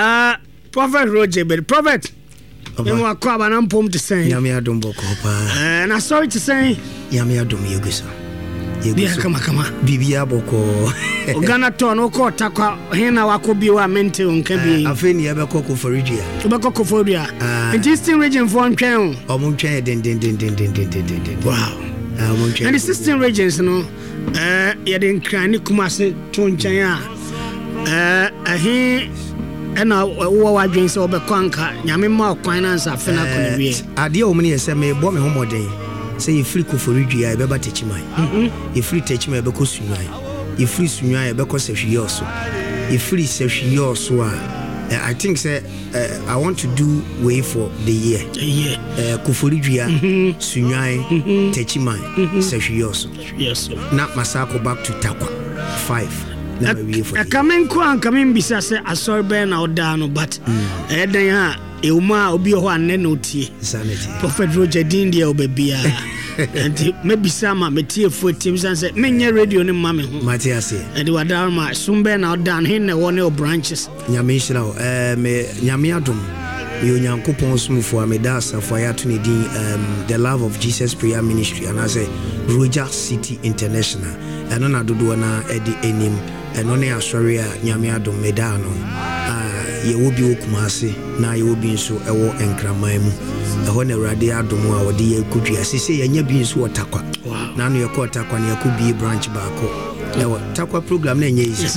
Prophet Roger, but Prophet. You are quite an umpum to say. Yamia Dumboko. And I sorry to say. Yamia Dum Yugusa. Come. Bibia Boko. Ghana Tono Takwa, Hena Wakobiwa Mente Unkabi. I think you have a cocoa for Rigia. Tobacophobia. And distant region for Unkel. Or Muncha, din. Wow. And the system regions, no. Yadin Krani Kumasi Tunchaya. He. And our dreams over Conca, Yamima, finance, a fena. Adia Omni, say, me bomb home day. Say, you free for Rigia, I better teach me. You free teach me because you you free Sunya, because she also. You free she also. I think, say, I want to do way for the year. Kufurigia, Sunya, Techimai, she also. Yes, not Masako back to Takwa. 5. Coming beside a sorben or down, but Edaya, Euma, Obio, and Nenoti, Prophet Roger Dindia, baby. And maybe some material for teams and said, many radio in Mammy, Matthias, and you are down my Sumben out down here, one of branches. Yamishao, Yamiadum, you young coupons move for Medasa for Yatuni, the Love of Jesus Prayer Ministry, and as a Roger City International, and on Aduana Eddie Enim. And only Australia, Yamiado Medano, you will be Okumasi, now you will be so a war and Kramaimu. A honor radiado more or dear could you say, and you're being so Takwa. Now you're caught Takwa, you could be a branch back. Takwa program, yes,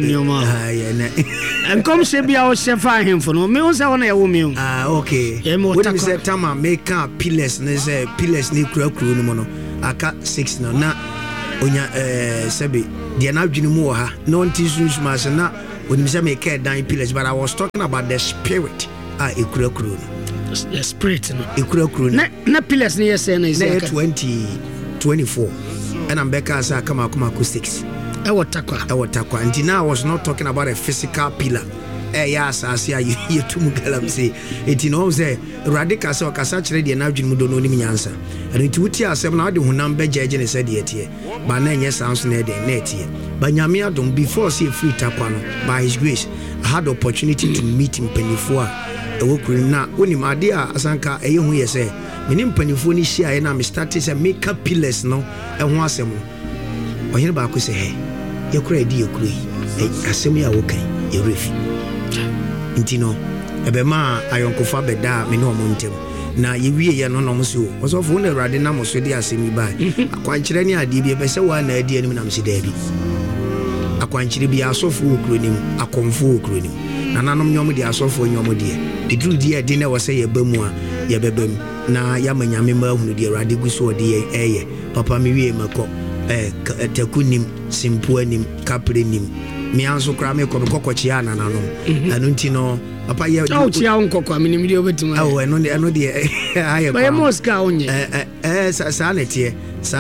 and come say be our chef him for no meals. I want a woman. Okay. What is that Tama make up pillars, and say pillars need crew, I cut 6 no. Onya Sebi, the anabjinu ha no ntisunsu masana when me say me care down pillars, but I was talking about the spirit ikura the spirit no ikura na pillars ne yes na is 2024 and I'm back as I come aku 6 e watakwa and now I was not talking about a physical pillar. Yes, I see you to Mugalam say it in all say radical so Casach ready and Abjin Mudono answer. And it would tell 7 hours who number judge and said yet here. But 9 years sounds near the net here. But Yamia don't before see free Taquano by his grace. I had the opportunity to meet him Penifua. A work now when him idea Asanka a young year say, Minim Penifuni share and I'm starting to make up pillars no and once more. Or here back say, hey, you're crazy, you're crazy. I say me, okay, you're ready. Intino ebema ayonkofa beda me no montem na yewie ye no muso osofo na urade na muso de asemi ba akwankyere ne ade bi ebese wa na ade anim na msi dabi akwankyere bi asofo okronim akonfo okronim na nanom nyom de asofo nyom de eduru de ade na wose ye bamu a ye bebam na ya manyame ma hunu de urade guso de eye papa me wie mako takunim simpuanim kaprenim me anso kra me ko kokochi ana nanom anu ntino papa ye o chi a nkoko amini mi de obetima oh eno de aye ba moska onye sanete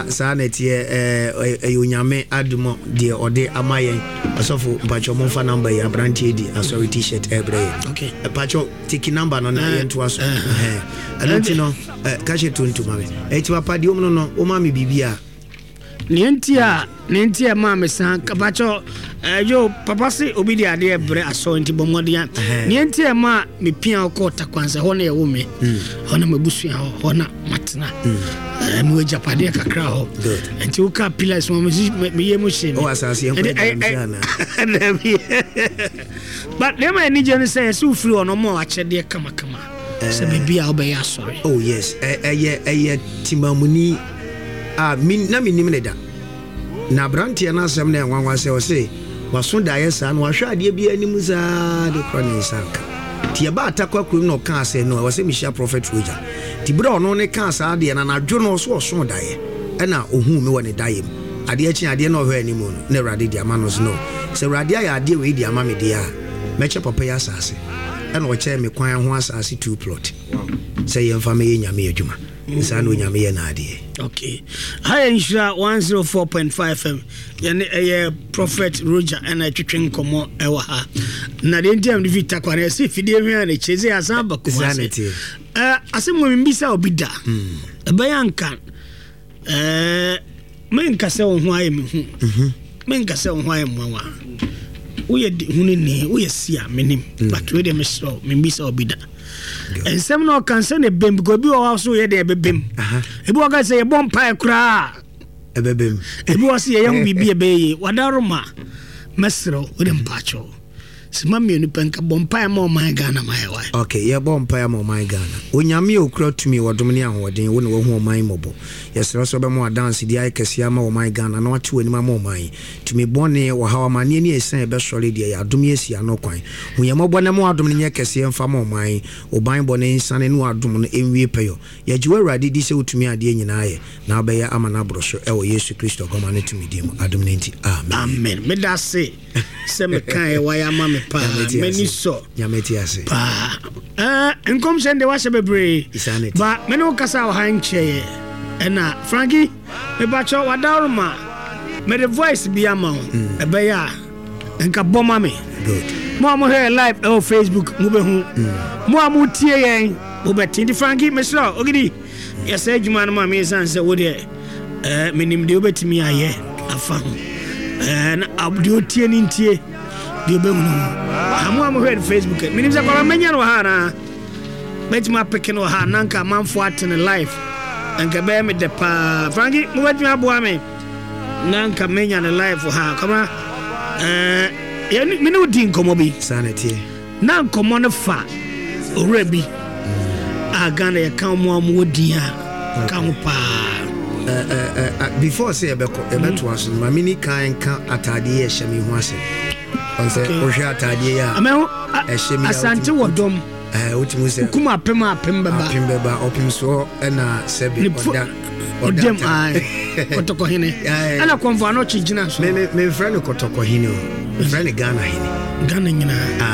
onyame adumo de ode amayen osofo bacho monfa number ya branch edi sorry t-shirt ebre okay bacho tiki number no na yento aso anu ntino kache tuntu mame eti papa di omno no o mame bibia Nentia mama san kabacho yo papa se obi de ade bre aso nti bomodia nentia ma me pia okota kwanza hona ye wome hona mabusu ya hona matna me wajapade kakra ho nti uka pillars mo me ye mo shemi o asase en na but dem any journey say so free ono mo achede kama se bibia obeya sorry oh yes timamuni na minim ne da na brantia na asem na enwanwa se o se waso da yesa na wahwe ade bia anim za de krone sanka tie ba atakwa krum no ka ase no wase mihia prophet Roger ti bra ono ne ka asa ade na nadwo no so oso da ye na ohu me woni da ye ade achi ade na ohwe anim no na rade di ama no so no se rade ya ade we di ama me de a meche papa ya asase na o che me kwan ho asase 2 plot se ye mfa me ye nyame adwuma Sanu nyame na ade. Okay. Hi Insha 104.5 FM. Yani Prophet Roger ana twetwen komo ewa ha. Na de ndiam de vita kwa na se fidie hwe na cheze asamba ko sanity. Asemo mbisa obida. Bayanka. Menka se ho aye me hu. Menka se ho aye mwa. we hunini we see menim but we dem so me bisa obida and some no can send a bim go bi also ye dey bebem e bi oga say e bom pa kura e bebem e bi o say ye hu bibi e be yi wadaroma mesro we dem pacho sima me ni penka bom pa ma o man Ghana my why okay ye bom pa ma o man Ghana onyame okura tumi wodom ne ahoden wo ne wo hu o man mobo yesro so be mo dance di ai kese ama o man Ghana na wache wani ma o man tumi bone wo hawa mane ne esan e be sori de ya adom esi ano kwan hunyamo bone mo adom ne kese mfa ma o man o ban bone insane no adom no enwie peyo ye jiwa urade di se utumi ade nyina ye na be ya ama na brosho e wo Yesu Kristo goma ne tumi di mo adom ne nti amen me da se se me kan e waya ma me pa many so nyameti ase enkom sende wa se bebre ba me no kasa wa hanche ena Frankie me ba cho wadaruma me the voice bi ama e be ya enka boma me good mo here live on Facebook mo be hu mo tie yen mo be tin Frankie me so ogidi yes ejuma no ma me san se wo de me nim de obetimi aye afa na abdu tie ni tie de be mu am here Facebook me nim se kwa menya no ha na bet ma pick no ha nanka manfo atene live anka be me de pa Frankie mo bet ma boa me nanka menya ne live ha kama me no din komo bi sanity na komo no fa orebi Ghana ya kan mo amodi a kan pa before say ebeto aso ma mini kan atade ye hyemi ho ase on say o hwe atade ya asante wodom utimu se kuma apem baba opim so na sebi odem ai kotoko hine ana konfo ano chigina so me friend kotoko hine o friend Ghana nyina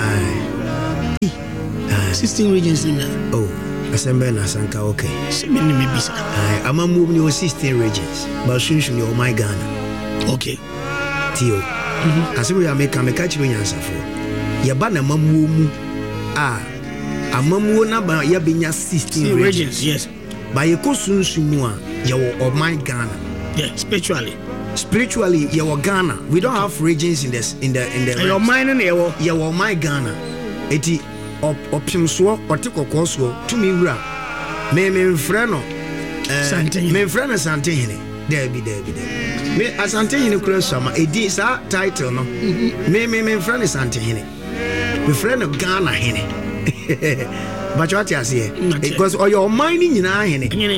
ai 16 regions in oh Asembe na sanka okay. Semeni me bisa. Ama move ni 16 regions. But shunshun yo my Ghana. Okay. Tio. Asibu ya meka chiro nyansafo. Ya ba na mamuo mu amamuo na ba ya benya 16 regions. Yes. Ba ye ko sunsun mu a ya wo my Ghana. Yeah, spiritually ya wo Ghana. We don't have regions in the your mind and ya wo my Ghana. Eti opimso otekokoso tumi wura me freno me freno santehene debi me asantehene kura sama edi sa title no me freno santehene me freno Ghana hene but what you say because your mind nyina hene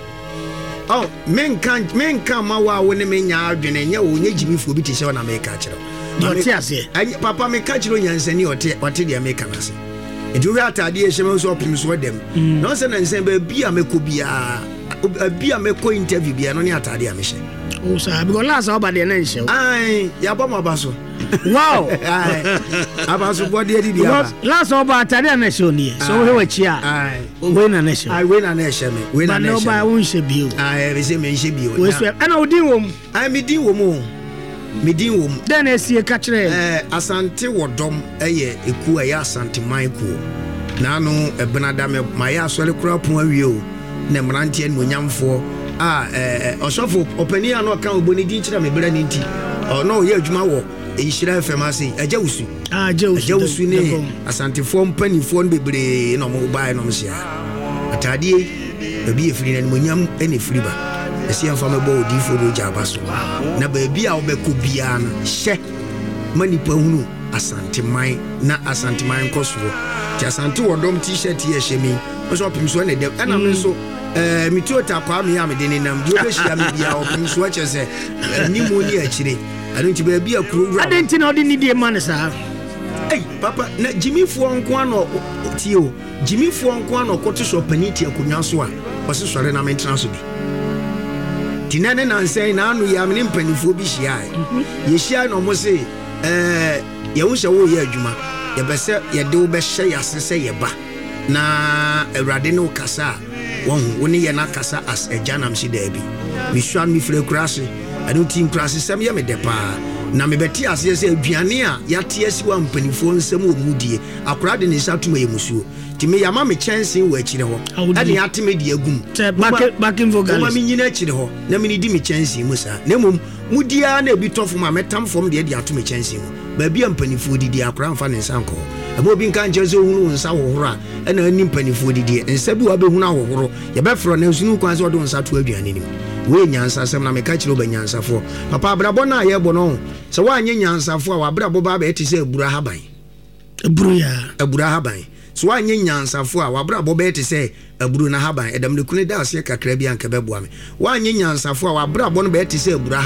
oh men kan ma wa woni me nya adwene nya wo nya jimifo bi te se na me ka kire what you say papa me ka kire nyansani ote dia me kana se If you are tired, you should opim so dem. No say na nsen ba bia meko bia meko interview bia no ne atade a me hye. O sa because last over there na hye. Ai, ya ba mo abaso. Wow. Abaso body di bia. Last over atade na hye oni. So we wachi a. Ai. We na hye. Ai we na hye me. We na hye. But no ba won hye bio. Ai, we say me hye bio. We say na odin wom. Ai me din wom. Medin wom den esie ka kire asante wodom eye eku eye asante manku na no ebenada me maye asore kura pon awie o na mrantie no nyamfo osofo opani ano kan oboni din kire me bra ni nti no ye adwuma wo ehira famasi ajawusu ajawusu ne asante fo mpani fo no bebre no mo bae no msia atade ebi efiri na mo nyam ene firiba esi amfama bo odi fodo jabaso na ba bia obeko bia na hye manipa hunu asante man na asante man koso ti asante wodom t-shirt ye hye mi so opimso na de na me so mi tuota kwa me ya me de nam di obehia me bia opimso ache se ni mo ni akire ado nti ba bia kuro ade nti na odi ni de man sa papa na Jimmy fo nko ano tio Jimmy fo nko ano koto so paniti akonwa so a wose sore na mentra so bi tinane na nsɛn na anu ya me mpanifo bi hia ye hia no mo se ye wo hye wo ye adwuma ye bese ye de wo be hye yasese ye ba na awrade no kasa wo ne ye na kasa as ejanam si da bi mi hwa mi fre kurase anu tin kurase sam ye me de pa na me beti ase se aduane a yate asi wa mpanifo nsam wo mudie akora de ne sa tuma ye musuo ti me yama me chance wo akire ho ade ateme de agum backing vocal ma me nyina akire ho na me ni di me chance mu sa na mum mudia na bi tofo ma metam fom de atome chance mu baabi ampanifo didi akora mfa ne nsa nkɔ ebo obi nka nkyɛ sɛ ohunu nsa hohoro a ɛna ani mpanifo didi nsa bi wa behunu ahohoro yɛbɛfrɛ na nsunu kwan sɛ ɔde nsa to aduane nim we nyansa sɛm na meka kyerɛ oba nyansafo papa abrabɔ na yɛbɔ no sɛ woanyɛ nyansafo a wabrabɔ ba ba ɛte sɛ abura haban abura haban so woanyɛ nyansafo a wabrabɔ ba ɛte sɛ aburu na haban ɛdam ne kune da aseɛ kakra bi anka bɛboa me woanyɛ nyansafo a wabrabɔ no ba ɛte sɛ abura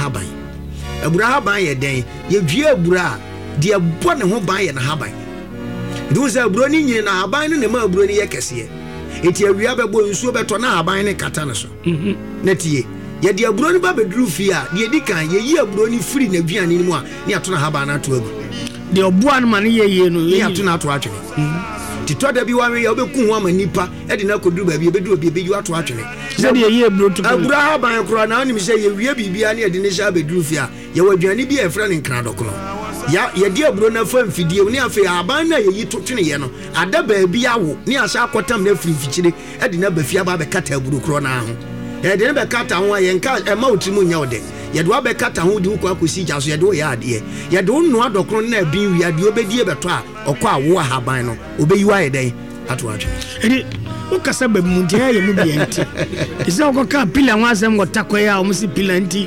haban yɛ den yɛdua abura a deɛ bɔ ne ho ban yɛ na haban du sɛ aburo ni nyine na haban no ne ma aburo ni yɛ kɛseɛ eti awia bɛbɔ nsuo bɛtɔ na haban ne kata no so na tie yɛde aburo ni ba bɛduru fie a deɛ di kan yɛyi aburo ni firi na aduane ni mu a ne ato na haban na ato agu deɛ ɔboa no ma ne yɛyie no ne ato na ato atwene titɔ da bi wa me yɛ wobɛku ho ama nipa ɛde na koduru baabi ɛbɛduru obi ɛbɛyi ato atwene sɛ deɛ yɛyie aburo to aburo haban kora na onim sɛ yɛwie bibia ne yɛde ne hyɛ abɛduru fie a yɛwɔ aduane bi a ɛfrɛ ne nkradɔkono yɛde aburo na fa mfidie ne afei haban na yɛyi totwene yɛ no ada baabi awo ne ahyɛ akɔtam na afiri mfikyire ɛde na bafie aba bɛkata aburo korɔ no ho yɛde ne bɛkata ho a yɛnka ɛma wotiri mu nyɛ wo dɛ yɛde wabɛkata ho de wokɔ akɔsi gya so yɛde woyɛ adeɛ yɛde wo nnoa dɔkono na abin wi adeɛ wobɛdie bɛtɔ a ɔkɔ a wo haban no wobɛyi wo ayɛ dɛn ato atwene ɛde wokasa baabi mu ntiɛ yɛ mu bia nti ɛsɛ wokɔka pila ho asɛm wɔtakɔɛ a ɔmo si pila nti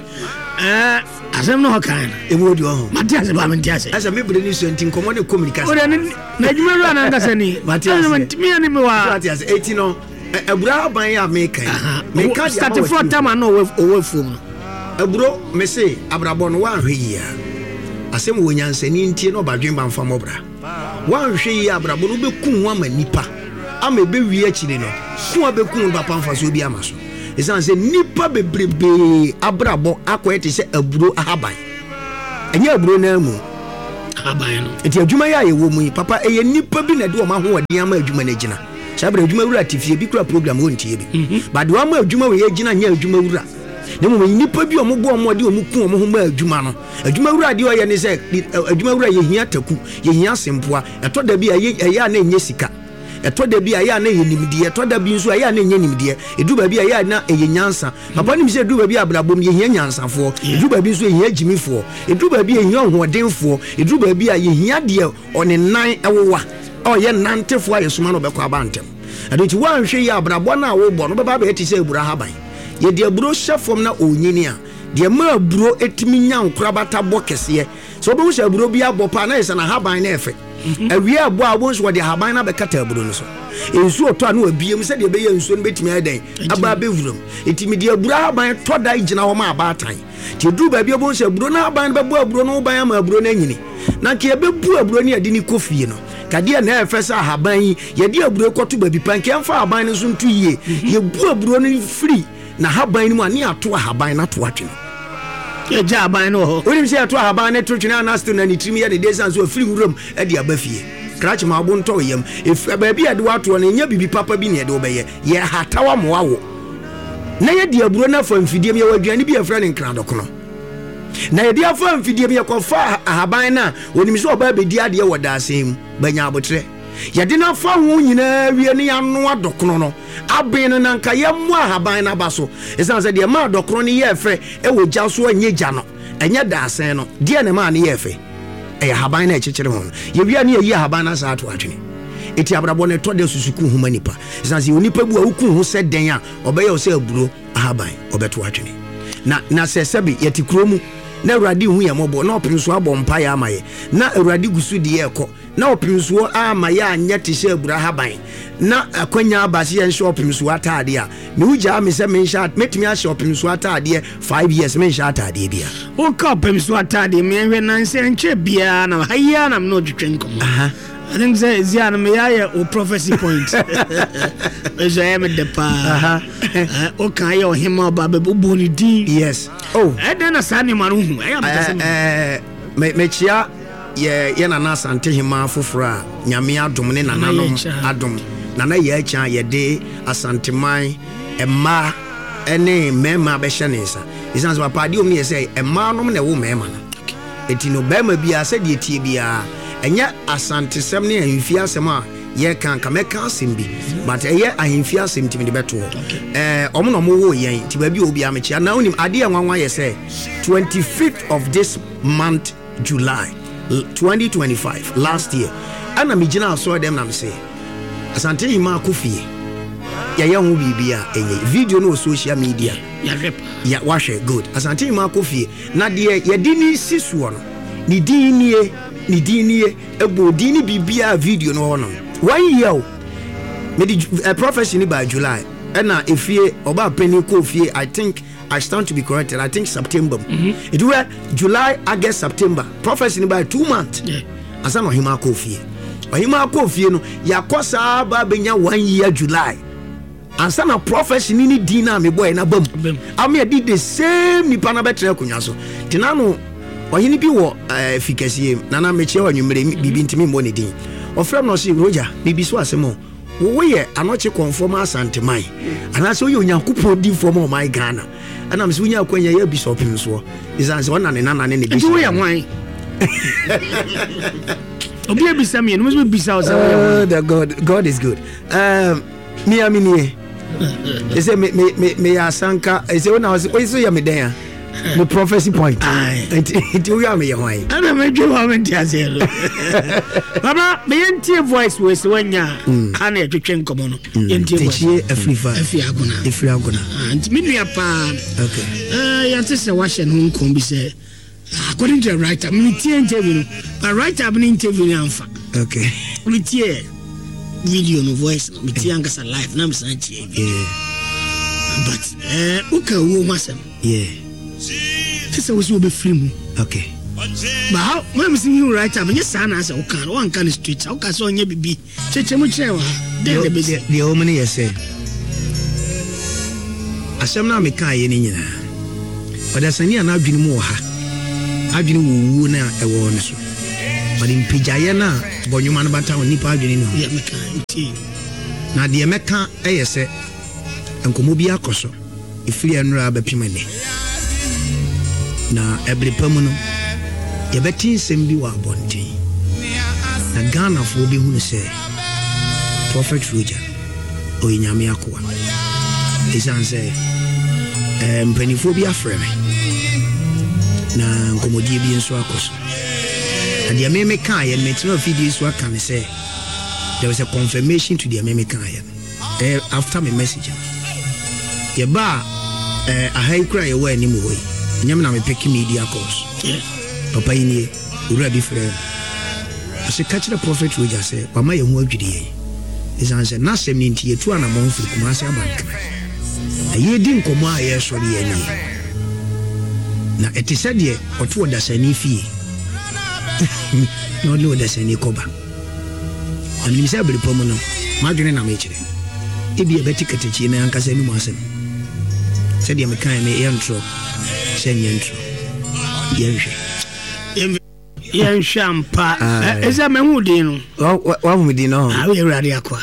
asɛm no hɔkan ɛmu odi hɔ mate ase ba mente ase asɛ mebere ne so nti nkɔmmɔ ne communication na adwuma wura na ankasa ni mate ase mia ne me wa mate ase eti no abura haban yɛ a meka start for time na ɔwɔ fuom no aburo me se abrabɔ no woanhwɛ yi a asɛm wɔ nyansani ntie na ɔbadwen ba mfa mmɔbra woanhwɛ yi a abrabɔ no wobɛku ho ama nipa ama ɛbɛwie akyiri no ko a bɛku no bapa mfa so obi ama so ɛsiane sɛ nipa bebrebee abrabɔ akɔyɛ te sɛ aburo ahaban ɛnyɛ aburo no amu haban no nti adwuma yɛ a yɛwɔ mu yi papa ɛyɛ nipa bi na de ɔma ahoɔden ama adwuma no agyina sɛ abra adwuma wura te fie bi kura program wɔntie bi but de wama adwuma wɔ yɛgyina nyɛ adwuma wura na mmom nipa bi ɔmo bɔ ɔmo de ɔmo ku ɔmo ho ma adwuma no adwuma wura deɛ ɔyɛ ne sɛ adwuma wura yɛhia taku yɛhia sempoa ɛtɔ da bi ɛyɛ a na ɛnyɛ sika ɛtɔ da bi ɛyɛ a na ɛyɛ nimdeɛ ɛtɔ da bi nso ɛyɛ a na ɛnyɛ nimdeɛ edu ba bi ɛyɛ a na ɛyɛ nyansa papa nim sɛ edu ba bi abrabom yɛhia nyansafoɔ edu ba bi nso yɛhia gyimifoɔ edu ba bi yɛhia ɔhoɔdenfoɔ edu ba bi a yɛhia deɛ ɔne nan ɛwowa ɔyɛ nantefoɔ a yɛsoma no bɛkɔ abantem ɛdo nti woanhwɛ yi abrabɔ no a wobɔ no bɛba bɛyɛ te sɛ abura haban yɛde aburo hyɛ fam na ɔnyini a deɛ ma aburo ɛtumi nya nkorabata bɔ kɛseɛ sɛ wobɛhu sɛ aburo bi abɔ paa na yɛ sɛ na haban no ɛfɛ awie abɔ a wobɛhu sɛ wɔde haban no bɛkata aburo no so nsuo tɔ a na wabiem sɛdeɛ ɛbɛyɛ nsuo no bɛtumi ayɛ dɛn aba bɛwuram ɛtumi de aburo haban tɔ da gyina hɔ ma abaatan nti ɛduru baabi wobɛhu sɛ aburo no haban no bɛbɔ aburo no woban ama aburo no anyini na nka yɛbɛbu aburo no yɛde ne kɔ fie no kadeɛ na ɛfɛ sɛ haban yi yɛde aburo kɔto baabi pa nka ɛmfa haban no so nto yie yɛbu aburo no firi na haban no mu a ne ato haban no ato atwene yɛgya haban no hɔ wonim sɛ yɛto haban no to twene anasto na ne tirim yɛ ne de san so afiri wuram de aba fie krakye ma abo ntɔ yam baabi yɛde watoɔ no ɛnya bibi papa bi ne yɛde wobɛyɛ yɛhatawa mmoa wo na yɛde aburo no afa mfidiem yɛwɔ aduane bi yɛfrɛ ne nkradɔkono na yɛde afa mfidiem yɛkɔfa haban no a onim sɛ ɔbaa bɛdi adeɛ wɔ daasɛn mu banya abotrɛ yɛde no afa ho nyinaa wie ne yɛano adɔkono no aben no nanka yɛmmoa haban no aba so ɛsiane sɛ deɛ ma adɔkono no yɛ fɛ ɛwɔ gya so ɛnyɛ gya no ɛnyɛ daasɛn no deɛ ne maa ne yɛ fɛ ɛyɛ haban no ɛkyekyere ho no yɛwia ne yɛyi haban no asa ato atwene ɛti abrabɔ no ɛtɔ de susuku homa nipa ɛsiane sɛ onipa bi a woku ho sɛ dɛn a ɔbɛyɛ wo sɛ aburo ahaban ɔbɛto atwene na sɛ sɛbi yɛte kuro mu na awurade hu yɛ mmɔbɔ na ɔpem so abɔ mpaeɛ ama yɛ na awurade gu so de yɛkɔ na ɔpem so ama yɛ anyɛ te sɛ abura haban na akwanya aba se yɛnhyɛ ɔpem so ataadeɛ a mewu gyaa me sɛ mɛtumi ahyɛ ɔpem so ataadeɛ 5 years menhyɛ ataadeɛ bia woka ɔpem so ataadeɛ mehwɛ nansɛ nkyɛ biaa na hayia na mene ɔtwetwe nkɔmmɔ I think say Ziana me o prophecy point. Is I am the pa. Okay, your him about boni di. Yes. Oh. I then a sani manu. I am me chia ye na na sante hima fofora nyame adom ne nananom adom nana ye cha ye de asanteman emma ene mema be hye ne nsa. Isan so papa di om ne say emma nom na wo mema no. Eti no bema bia se de tie bia enya asantesem ne ahimfi asem a ye kan kameka asem bi but eye ahimfi asem timi de beto omo no mo wo yen ti ba bi obi amechia na onim ade enwanwa ye say 25th of this month July 2025 last year ana me gina so dem na me say Asante Hima Akufie ya hu bibia enye video no social media ya wahwe good Asante Hima Akufie na de ye dini sisuo no ni dinie ebo dini bibia video no no 1 year me di profession by July na efie oba penny ko fie I think I stand to be corrected. I think September. It were July, August, September. Profession by 2 months. As I'm a Hima Kofi. A Hima Kofi, no, Yakosa Babenya 1 year July. And some profession in Dina, me boy, na bum. I mean, I did the same Nipana Betra Kunyaso. Tinano, or he be what efficacy, Nana Mecha, and you may be intimate money. Or from no see Roger, maybe Swasemo. We are not conform as anti-mine. And I saw you Yakupo di form my Ghana. And I'm swinging out when you're bishop in so. Is as one and another and any bishop. Why? Okay, be some must be beside the God is good. Me, I mean, is it me, Sanka? Is it when I was always me there? The prophecy point. It will me away. I don't make you have Baba, me enti voice was when ya ane to chen komono. Enti if you are gonna. And me apa. Okay. Ya tese washe no nkom bi se. According to the writer, me tie interview, but writer be interview amfa. Okay. Me tie video no voice, me tie angasa live na me san tie. Yeah. But okay, wo masem. Yeah. This was be free. Okay. But how when see you right up, yes, son, as one can street, how can so ye be chechemuchewa? The omni yes say. Asemna me kan ye ni nyina. But asani ana adwini mu ha. Adwini wu na e wo ne so. But in pijaye na bonyuma no bata oni pa adwini no. Ye me kan ti. Na de me kan e ye se enkomo bi akoso. Ifiri enura abapimane. Na every permanent ye beti nsem bi wa bonten na Ghana fo bi hu say Prophet Roger o nyame akoa isan say mpanifo bi afreme na nkomodi bi nso akoso and the meme kan ye metino video so aka me say there was a confirmation to the meme kan ye after my message ye ba ahai kura ye wa animu hoyi nyame na me pick media course papa ini ura bi frɛ ase catch the Prophet Roger say mama ye hu adwidi is answer na sem ni ntie tu ana mon firi kuma ase abanka aye di nkomo a ye sori ye ni na etise de oto odasani fie no le odasani koba ani se bere pomo no madwene na me kire ebi e beti katechi na anka se ni mo asem se de me kan me intro senyentro yenhwe champa eza menudi no wa mudi no we ready akwa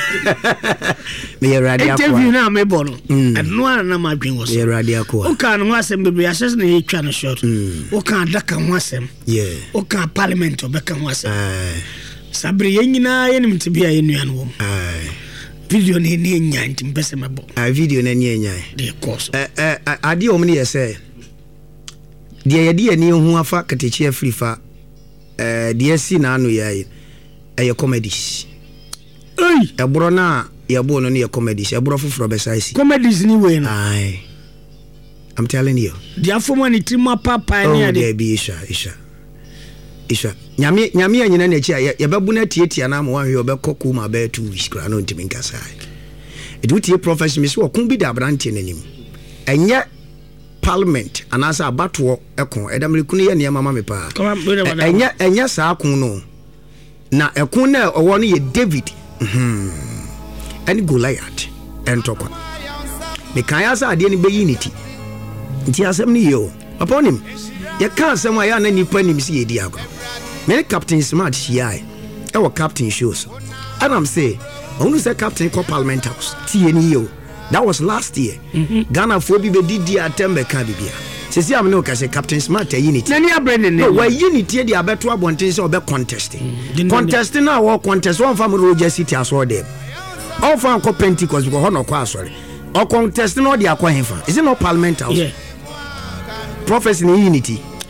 me ready akwa interview na me bono no na madwen wo so me ready akwa o kan no asem bebre asese na etwa no short o kan daka ho asem o kan parliament obeka ho asem sabre yenyina yenim tibia yenua no wo video ne nya ntim pese mebo video na nya de course ade o me say de yede ni hu afa katechi afrifa de si na anu yae comedies ebro na yebo no ne comedies ebro foforo besaisi comedies ni we no ai I'm telling you the afoma ni trima papa ni ade be isha nyame anyina na chi ye bebu na tietia na mo hwe obekoko ma be 2 weeks kra no ntimi nkasa e do tie profession me so okun bi da brante nanim enye parliament anasa abato ekon edamrekunu ye ne mama me pa enya sa akun no na ekun na owo no ye David ani Goliath entokwa me kan ya sa ade ni be unity nti asem ni yo upon him ye kan asem ya na nipa nim si ye di agro me Captain Smart here e wo captain shows and I'm say onu say captain call parliament house tie ni yo. That was last year. Ghana for be didi atembe ka bibia. Sisi am no ka say Captain Smart unity. Nani abrene no we unity dey abeto abonten say obe contesting. Contesting na wo contest one family Roger City aso dem. All fan ko Pentecost because no kwa asori. O contesting no dey akwa henfa. Is it not parliament house? Yeah. Prophecy in unity.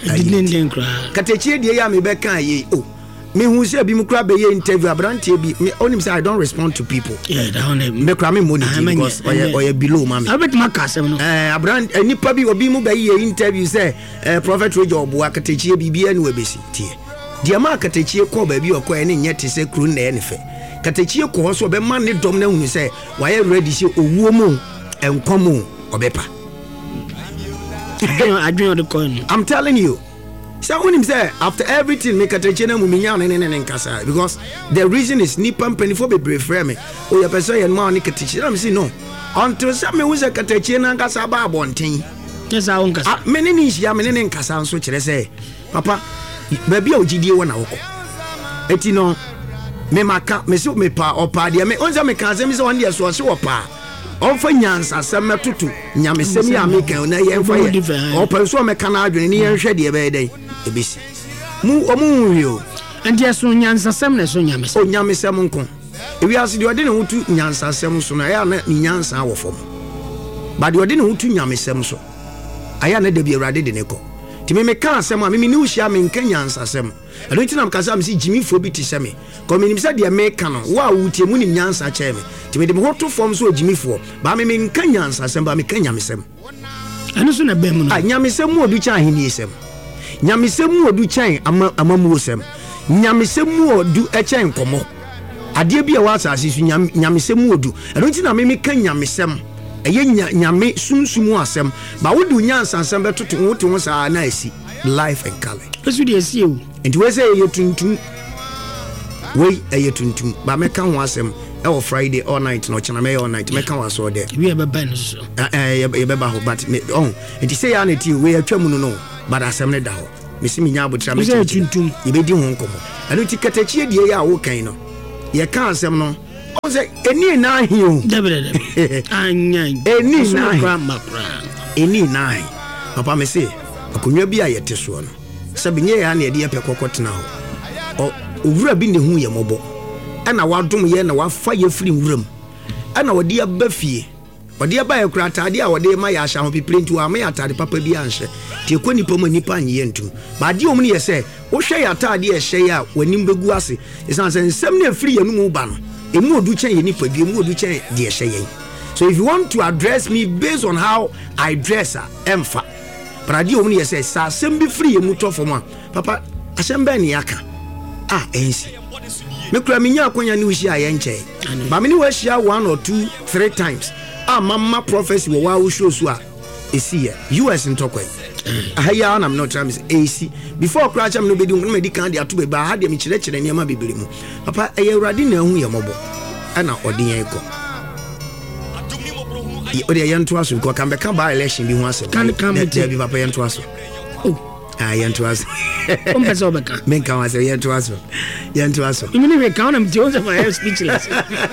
didn't cry. Katechie de ya me beka ye oh me hu se bi mu kra be ye interview abrantie bi me onim say I don't respond to people. Yeah, that one me kra me money because or below mama. I bet my casem no. Abrant nipa bi obi mu be ye interview say prophet Roger Oboa katechie bibia ne webesi tie. De ma katechie ko ba bi okọ ene nye te se kru na ene fe. Katechie ko so be man ne dom na hu say why ready say owuo mu enkomo obepa. I'm telling you. So when him say after everything make a techina muminya ne nkasa because the reason is nipa mpanifo be brave frame me o ya person yen ma ni katechina am say no until some me use katechina nkasa ba abonten yes I won't nkasa me ne ni hia me ne nkasa nso kire say papa ba bia ogidie wo na woko eti no me maka me so me pa opa de me onza me kan say me so on de so opa Ofa nyansa asem tutu nyamesem ya meka na ye mfa ye opa so meka na adwene ne ye hwe de be den ebisi mu omu rio enti so nyansa asem na so nyamesem o nyamesem nko ewi ase de ode ne hutu nyansa asem so na ya na ni nyansa awofom ba de ode ne hutu nyamesem so aya na de bi awrade de ne ko ti me meka asem a me ni uhia me nka nyansa asem ado nti na mkasa me si jimi fo bi ti se me ko me nim se de meka no wa wutie mu ni nyansa che me ti me de hoto form so jimi fo ba me nka nyansa asem ba me ka nyamesem anu so na bem no nyamesem mu odu cha ahini esem nyamesem mu odu chan amamu osem nyamesem mu odu echen komo ade bia wa asase su nyamesem mu odu ado nti na me ka nyamesem eye nyame sunsumu asem ba wodu nyansa asem betoto woto ho sa na asi life and color esu de asi o enti we say ye tuntum we eye tuntum ba me ka ho asem e wo Friday all night no chana me all night me ka wa so there we be ban so ye be ba ho but me enti say ya na ti we atwa mu no but asem ne da ho me si me nya abotra me tuntum ye be di ho nkomo anu ti katachie die ya wo kan no ye ka asem no o say eni na ahio debere anya eni na grandma eni na papa me say akonwa bi a yete so no sabi nye ya na ye de pekokotena ho owura bi ne hu ye mobo ana wadom ye na wafa ye firi nwuram ana wodi aba fie wodi aba ye kura atade a wodi ma ya ahya ho pipirenti wa ma ya atade papa bi anhye tie ko nipa ma nipa anye ntum ba de omni ye se wo hwe ya atade ye hye ya wanim begu ase isan se nsem na firi ye no mu ba no emu odu chen ye nipa bi emu odu chen de ye hye ye. So if you want to address me based on how I dress emfa but ade omni ye se sa sem bi firi ye mu to fo mo papa asem ba ni aka ensi me kura minya akonya ni ushi aye nche ba me ni wa shia 1 or 2 3 times mama prophecy wo wa show so a esi US ntokwe ahaya na me no tram is AC before kura cham no bedi me di kan de ato be ba ha de me kire kire niam bibiri mu papa eye urade na hu ye mobo ana odin ye ko ode ye nto aso ko kan be kan ba election bi hu asem kan bi papa ye nto aso yentu aso umbezo beka menka wase yentu aso imini we count am Joseph my speechless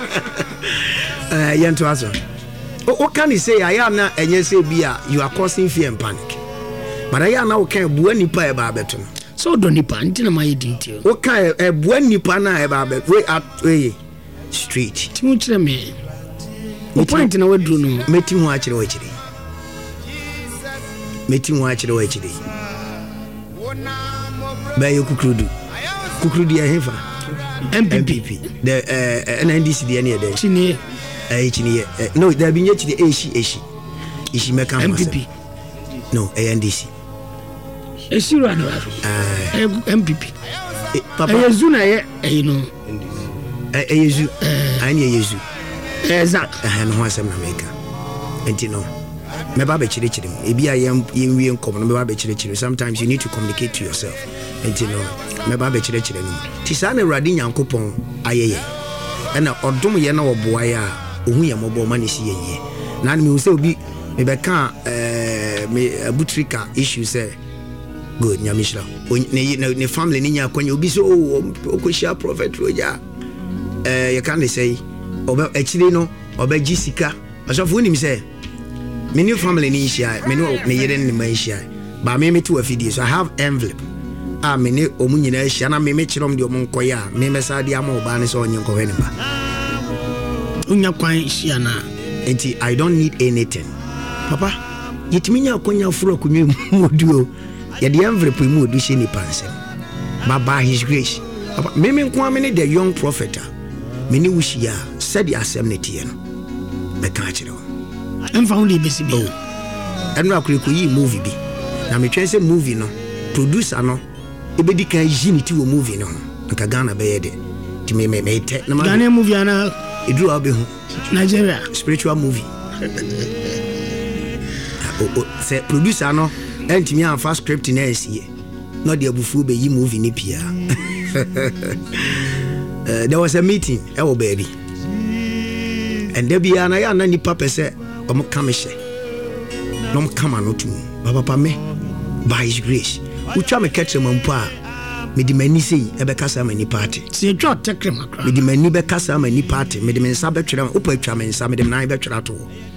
yentu aso o can you say I am na enye say bia you are causing fear and panic but I am now can bua nipa e ba beto no so do nipa ntina my detail o kan e bua nipa na e ba beto we at we street timu kire me o point na wadru no meti hu akire wa chire Bayo Kukrudu ya hefa MPP the NNDC the any day chini no there be yet the Eshi meka MPP no NDC Eshi rano MPP papa Yezu na ye you know Yezu ani Yezu eza no asem na meka enti no me ba be chire ebi a yem wie nkom no me ba be chire sometimes you need to communicate to yourself and you know me ba be chire no ti sa na urade nyankopon ayeye na odom ye na oboa ya ohu ye mobo ma ne si ye na me say obi me be kan me abutrika issue say good nyamishla ne family ni nya kwanya obi so okoshia prophet roja you can say oba chire no oba jisika asofo ni me say my new family ni share me no me yere ni man share ba me to afidie so I have envelope me ne omu nyina share na me kirom de omu nkoya me mesa de ama oba ne so onye nkohwe ne ba unya kwan share na enti I don't need anything papa yetimi nya akonya furo akonwa moduo ya the envelope mu do she ni pansem by his grace me nko amene the young prophet me ni wushia said the assembly no me ka kire o emfa hu besi bi enu akureko yi movie bi na me twen say movie no producer no ebedi kan yiniti wo movie no nka Ghana be ye de ti me te na ma Ghana movie ana edru obe hu Nigeria spiritual movie say producer no entimi an fast script na esie no de abufu be yi movie ni pia there was a meeting e baby and there be an ya na nipa pese o mo kamehye no mo kama no tu papa me by his grace utwa me ketre mampo a me di mani sei e be kasa mani party se etwa tekre makra me di mani be kasa mani party me di me nsa be twere opa etwa me nsa me di nan be twere to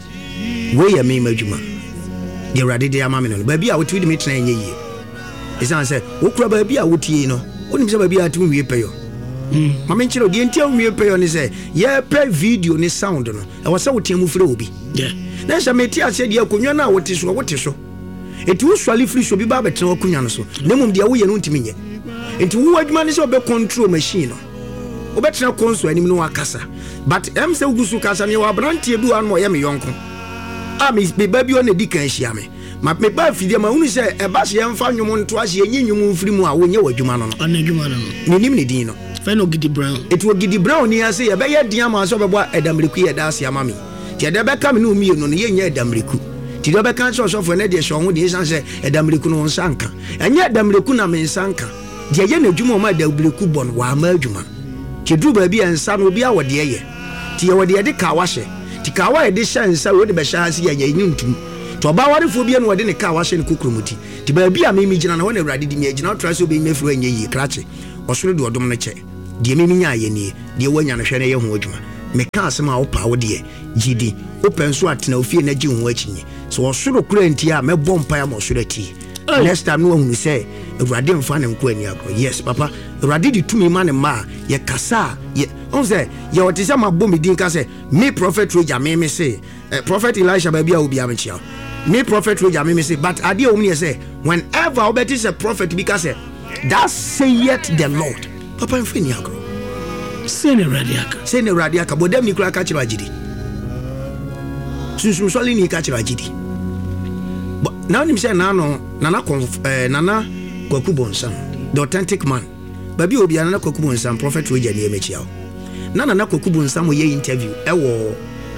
we ya me madwuma de rade de ama me no ba bia wotu di me tena enye yie isan say wokura ba bia wotie no onim say ba bia atu wie peyo mama nchiro de entia wie peyo ni say ye pre video ni sound no e wo say wotie mu fire obi na sha me tia say de akonwa na wote so eti wo swali free so bi ba betena akonwa no so na mum de wo ye no ntimi nye enti wo adwuma ni say obe control machine no obetena console anim no akasa but em say ugusu kasa ne wa brantie bi wan mo ye me yonko me baby on edi kan hia me me ba fidie ma unu say e ba se emfa nwom nto ase enyi nwom mfiri mu a wonye wadwuma no anadwuma no ni nim ne din no feno Gidi Brown etu Gidi Brown ni ase ye be ye din ama so be bo edamreku ye da ase ama me ti de be ka me no mi no ye nya edamreku ti de be kan so for ne de so ho de san say edamreku no nsanka enye edamreku na me nsanka de ye na dwuma ma edamreku bon wa ma adwuma ti du ba bi ensa no bi a wode ye ti ye wode de ka wa hye tika wa de shansa we de be shansi ya nyintum to ba ware fo bia no de ne ka wa hye ne kokromuti ti ba bia me gina na ho na urade di me gina otra so be mefru anye yi krache osoro de odom ne che de me nya ye ne de wanya no hwe ne ye ho adwuma me ka asema wo pa wo de gidi open so atena ofie na gi ho achinye so osoro kura nti a me bom pa ya mo osoro ati next time no hu say urade mfa ne nko ani agro yes papa urade di tumi ma ne ma ye kasa ye on say ye what is my bomb din ka say me prophet Roger me say prophet Elisha ba bia obi amchia me prophet Roger me say but ade o me say whenever obet is a prophet because that saith the Lord papa mfa ni agro say ne radiaka bodem ni kura ka chira agidi sunsun soli ni ka chira agidi now nim say nana Kwaku Bonsam the authentic man baby obi nana Kwaku Bonsam prophet Roger ni emechia nana Kwaku Bonsam ye interview ewo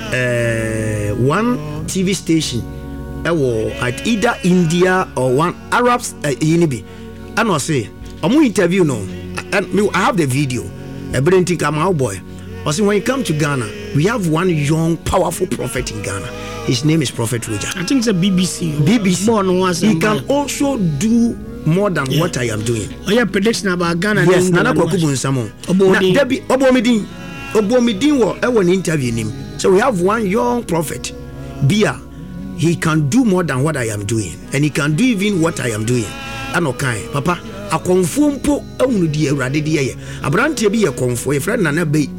one TV station ewo at either India or one Arabs yinibi and I say omu interview no and me I have the video everything come out boy I say when you come to Ghana we have one young powerful prophet in Ghana. His name is Prophet Roger. I think it's a BBC. He can also do more than what I am doing. Oh yeah, prediction about Ghana. Yes, Nana Kwaku Bonsam. Debi Obomidin wo e won interview him. So we have one young prophet. Bia, he can do more than what I am doing, and he can do even what I am doing. Anokai, Papa. A confumpo unu di Awurade di ye. Abrante bi ye konfo. Ye friend Nana be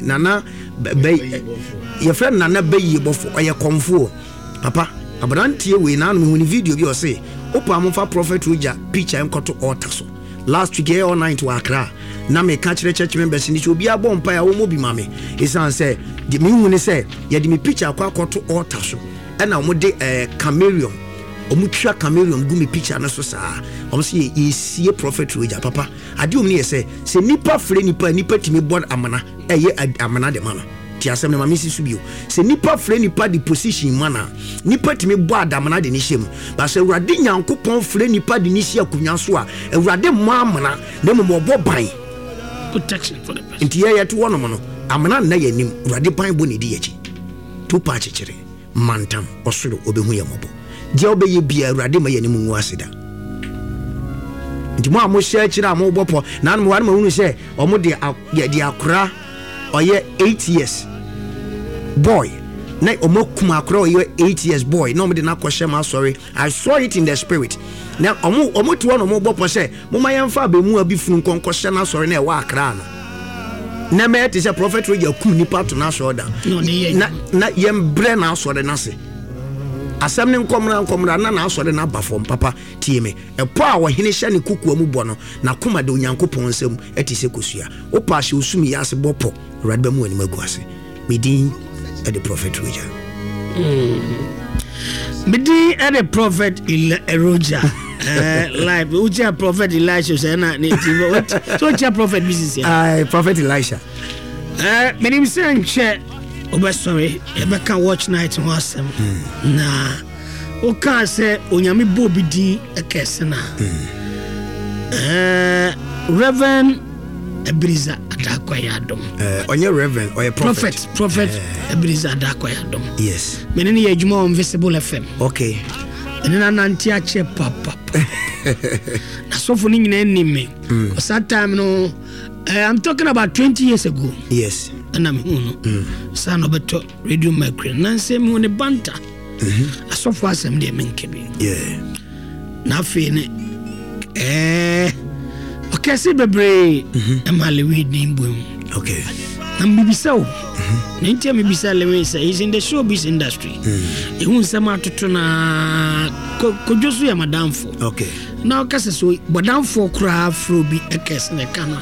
ye friend Nana be ye bofo. Ye konfo. Papa, abrante we na no huni video bi o say, opa amfa prophet Roger picture enkoto altar so. Last week all night to Accra. Na me ka kire church members ni obi abom pa ya wo mo bi mame. Isan say, di me huni say, ye di me picture akwa koto altar so. E na mo de chameleon. Omutwa chameleon gu me picture na so saa. Om say ye sie prophet Roger papa. Ade om ne say, se nipa fre nipa timi bod amana. Eye amana de mana. Ti asem na mama sisu bio se nipa fre nipa di position mana nipa timi bo adamana de ni hyem ba se Awurade Nyankopon fre nipa di ni hia kunwa so a Awurade mo amana na mo bo ban protection for the person nti ye to wono no amana na ye nim Awurade ban bo ne di yachi to pa chekere mantam osoro obehu ye mobo je obeye bia Awurade ma ye nim nwu aseda nti mo amohia kire amo bopo na no mo wan ma hunu se omo de akora oye 8 years boy na omokuma akora oye 8 years boy no me de na kwhye ma sorry I saw it in the spirit na omo to no mo bopo se mo ma yemfa be mu abifunu konkohye na sorry na e wa akra no na me te se prophet Roger kum nipa to na shoulder na yembre na sorry na se asɛm ne nkomra na asɔre na abafom papa tie me ɛpo a wɔhene hye ne kuku amu bɔ no na koma de onyankopɔn nsɛm ɛti sɛ kosua wo pa hye osumi yase bɔpɔ awurade ba mu anim agu ase medin the prophet Roger. Medin the prophet Roger. Live ucha prophet Elisha say na what so ucha prophet business here. Prophet Elisha. Me name say nche obesore ebeka watch night ho asem na o kan say onyame bo bi din ekese na Reverend Ebriza Adakoyadom. Onye Reverend or a prophet Ebriza Adakoyadom. Yes. Meneni ye juma on Visible FM. Okay. Enena nanti ache papa. Na so for ni me. Cause that time no I'm talking about 20 years ago. Yes. And I'm son of a radio micro. Nancy me on the banter. I saw for some de menkebi. Yeah. Na fini okay, see bebre amale we nimbum. Okay. I'm bibisa. Nintia me bisa lewe say he's in the showbiz industry. E hun sama totona kojosu ya madam for. Okay. Now kase so madam for kra afro bi ekes ne kana.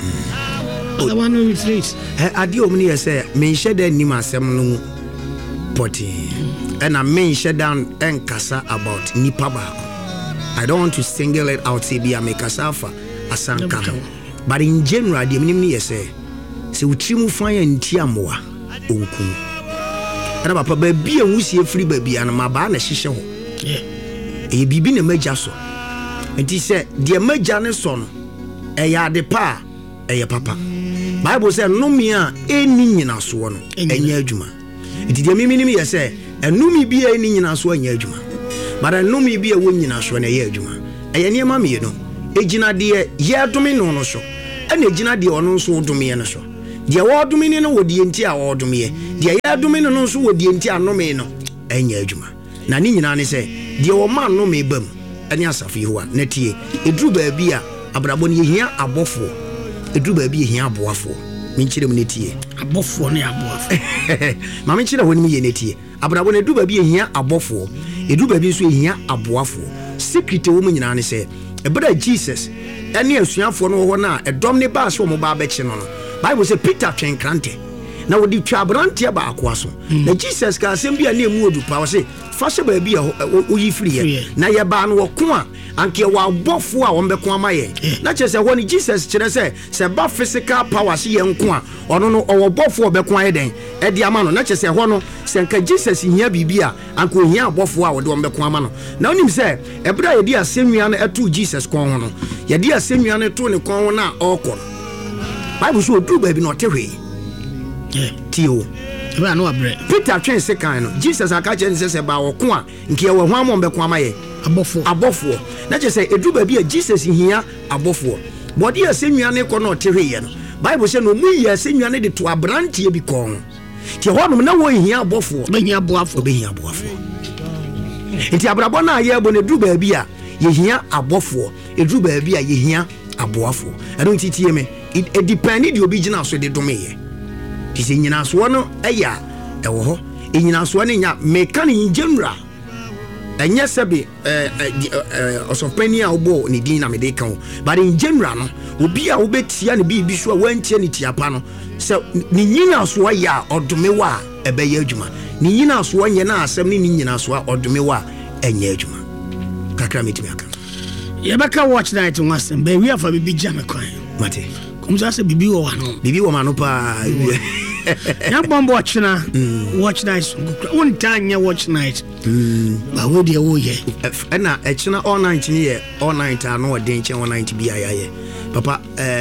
The one who is rich. Adi omni say me shede nim asem no poti. And I mention down enkasa about nipa ba. I don't want to single it out say be a make asafa asanka. But in general the minimum say uchimu fanya ntiamoa onku. Ana papa ba bia wusie free ba bia na maba na hihye ho. E bibi na magya so. Enti say de magya ne so no eya de pa eye papa. Bible say no me a eni nyina so no enya adwuma. Enti de minimum ye say enumi bia eni nyina so enya adwuma. But enumi bia wo nyina so na eye adwuma. Eye niam me no ejina de ye adome no so. Ena ejina de ono so dome no so. De wodome ne no wodi enti a wodome ye. De ye adome no so wodi enti anome no enya adwuma. Na ni nyina ne se de wo ma no me bam ene asafi ho a na tie eduru ba bia abrabo ne hia abofo eduru ba bia hia aboafo minchire mu ne tie abofo ne aboafo ma minchire ho ne ye ne tie abrabo ne eduru ba bia hia abofo eduru ba bia so hia aboafo secret wo mu nyina ne se ebra Jesus ene asuafo no ho na edom ne ba so mo ba be che no Bible say Peter twen krante na wodi twa brante ba akwa so na Jesus ka asem bia na emu odu pa wo say fashe ba bia oyi free na ye ba no ko a anke wa bofo a won be ko amaye na che se woni Jesus kire se ba physical power se ye nko a ono no owo bofo be ko ayeden e di ama no na che se ho no se nka Jesus hia bibia anke ohia bofo a wode won be ko ama no na onim se ebra ye di asemua no eto Jesus kon ho no ye di asemua no to ne kon ho na okọ Bible so do ba bi no tehwe tio we no abre Peter twen se kan no Jesus aka che se ba wo ko a nke wo ho amon be ko amaye abofo na che se edu ba bi a Jesus hia abofo body asenua ne ko no tehwe ye no Bible say no mu ye asenua ne de to abrantie bi kon ti ho no na wo hia abofo be hia aboafo enti abrabo na ye bo ne du ba bi a ye hia abofo edu ba bi a ye hia aboafo I don't tie me it depend the original so de domeye dise nyina so no eya ewo ho nyina so ne nya meka ne general enye sebe osopani a obo ne din na me de kan but in general no obi a obetia ne bi so a wantie ne tiapa no se ne nyina so ya odomewa ebe ya adwuma ne nyina so nye na asem ne nyina so odomewa enye adwuma kakra metimi aka ye beka watch night wasem be we afa bibi jame kwan mate kumza se bibi wo wano pa ya bombo watch night one time watch night ba wo de wo ye na echina all night ni ye all night ano ode nche all night bi ayaye papa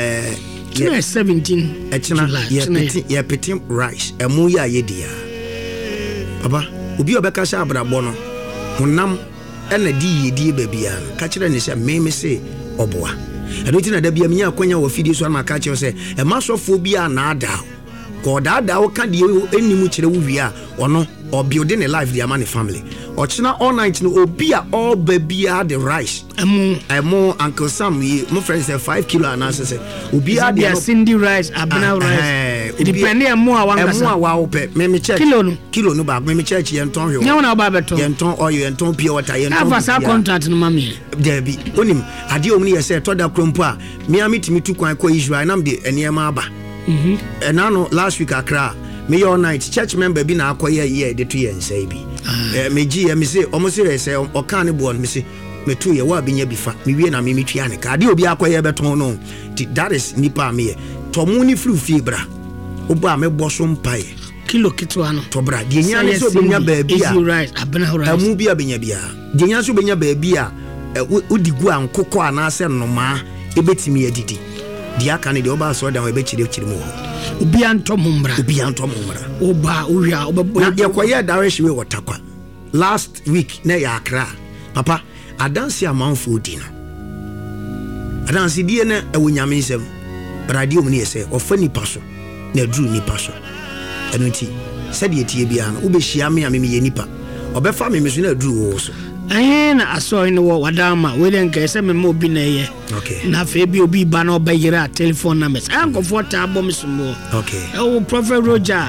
17 echina ye petit rice emu ya ye dia papa obi obeka sha abrabo no honam ena di ye die ba bia ka kire ne se me se oboa eno tina da bia menya akwanya wo fidi so na ka kire se e masofo bia na ada ko da wo ka de enimu kire wo wi a ono o building a life dia man family ochina all night no obia all baby had the rice emo Uncle Sam my friend say 5 kilo and say obia the Cindy rice abena rice depending on more one wa ope me check kilo no ba me check yen ton hwe nya wona ba beto yen ton oil yen ton pure water yen ton ava contract no mami debi onim ade omni ye say to da krompo a me amitimi tu kwan ko Israel nam de eniema aba and now last week Accra me all night church member bi na akoye ye de to yen say bi me gi me say almost say o kan ne bo me say me tu ye wa bi nya bi fa me wie na me twa ne ka de obi akoye beton no that is nipa me to mu ni flu fibra obo a me boso mpai kilo kitwa no to bra de nya ne so bi nya ba bi a amu bi a bi nya bia de nya so bi nya ba bi a odigu ankoko ana se nnoma ebetimi adidi dia kan de oba so da we be chire mu obi anto mumbra oba uya obebo na ye koye direction we watakwa last week na ya Accra papa adansi amanfo di no adansi die na ewonyame nsem radio mu ne yese ofani paso na dru ni paso eno ti sade etie bia no obehia me ameme ye nipa obefa me meso na dru wo so na aso ino wo wadama we den ka se me mo bi na ye okay na fe bi obi ba na obayira telephone numbers anko for tabo misumbo okay o Prophet Roger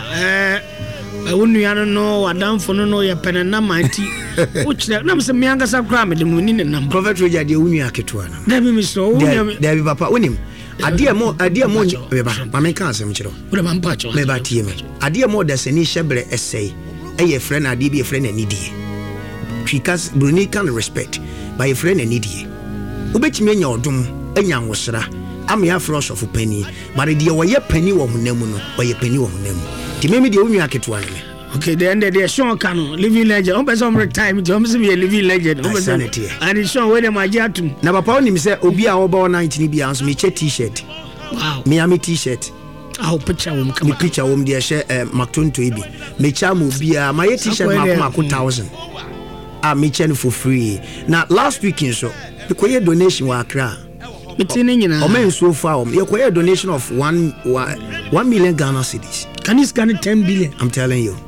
unuano no wadamfo no ye penana manti uchira na mse mianga sa kra me de mu ni ne number Prophet Roger de unu aketua na da bi mi so unu da bi papa unim ade mo beba mama kan asem kiro ure ma mpacho me ba tie me ade mo da seni shebre essay eye friend ade bi friend anidie because Bruni can respect by a friend anidie ubetimi anya odum anya nwosra am ya frosh of penny but the way penny wo hunamu no way penny wo hunamu ti memi de unu aketua ne okay the end there Sean Kano living legend on person time John se be living legend on person and Sean we dem ajatum na papa oni me say obi a oba 19 bi anso me che t-shirt wow me am t-shirt aw picture wo me picture wo de she Mactonto ibi me cha mo bi a my t-shirt mako 1000 me chen for free na last week in so because your donation wa Accra mitini nyina o men so far you donation of 1 million Ghana cedis can you scan 10 billion I'm telling you